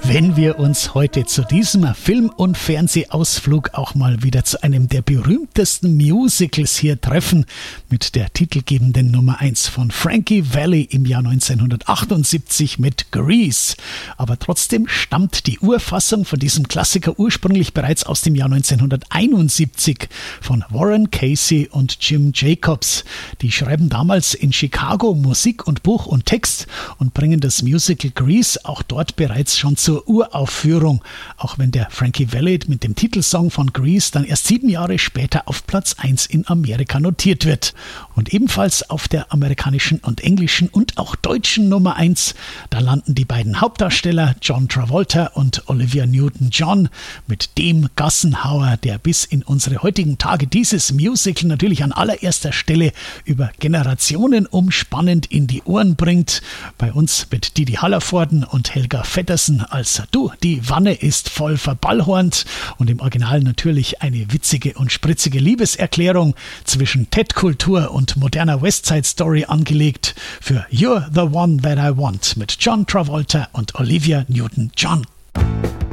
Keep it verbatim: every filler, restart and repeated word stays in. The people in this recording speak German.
wenn wir uns heute zu diesem Film- und Fernsehausflug auch mal wieder zu einem der berühmtesten Musicals hier treffen, mit der titelgebenden Nummer eins von Frankie Valli im Jahr neunzehnhundertachtundsiebzig mit Grease. Aber trotzdem stammt die Urfassung von diesem Klassiker ursprünglich bereits aus dem Jahr neunzehnhunderteinundsiebzig von Warren Casey und Jim Jacobs. Die schreiben damals in Chicago Musik und Buch und Text und bringen das Musical Grease auch dort bereits schon zur Uraufführung, auch wenn der Frankie Valli mit dem Titelsong von Grease dann erst sieben Jahre später auf Platz eins in Amerika notiert wird. Und ebenfalls auf der amerikanischen und englischen und auch deutschen Nummer eins, da landen die beiden Hauptdarsteller John Travolta und Olivia Newton-John mit dem Gassenhauer, der bis in unsere heutigen Tage dieses Musical natürlich an allererster Stelle über Generationen umspannend in die Ohren bringt. Bei uns mit Didi Hallervorden und Helga Feddersen als Du, die Wanne ist voll verballhornt und im Original natürlich eine witzige und spritzige Liebeserklärung zwischen Ted-Kultur und moderner Westside Story angelegt für You're the One That I Want mit John Travolta und Olivia Newton-John.